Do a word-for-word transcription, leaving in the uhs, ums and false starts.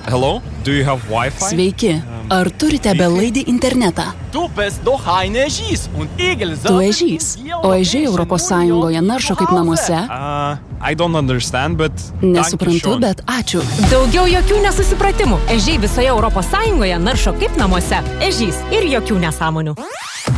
Hello? Do you have Wi-Fi? Sveiki. Ar turite belaidį internetą? Du bist doch ein ežys und Igel Tu ežys, o ežiai Europos Sąjungoje naršo kaip namuose? Uh, I don't understand, but... Nesuprantu, bet ačiū. Daugiau jokių nesusipratimų. Ežiai visoje Europos Sąjungoje naršo kaip namuose. Ežys ir jokių nesąmonių.